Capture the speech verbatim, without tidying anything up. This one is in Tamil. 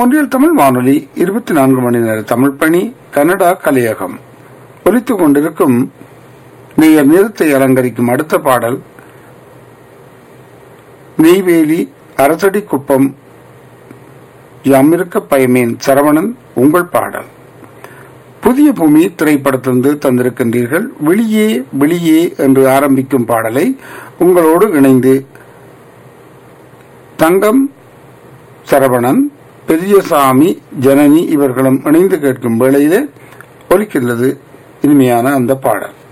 ஒன்றில் தமிழ் வானொலி இருபத்தி நான்கு மணி நேர தமிழ் பணி கனடா கலையகம் ஒலித்துக் கொண்டிருக்கும் நேயர் நிறத்தை அலங்கரிக்கும் அடுத்த பாடல் நெய்வேலி அரசடி குப்பம் யாமிருக்க பயமேன் சரவணன் உங்கள் பாடல். புதிய பூமி திரைப்படத்திலிருந்து தந்திருக்கின்றீர்கள். வெளியே வெளியே என்று ஆரம்பிக்கும் பாடலை உங்களோடு இணைந்து தங்கம், சரவணன், பெரியசாமி, ஜனனி இவர்களும் இணைந்து கேட்கும் வேளையிலே ஒலிக்கின்றது இனிமையான அந்த பாடல்.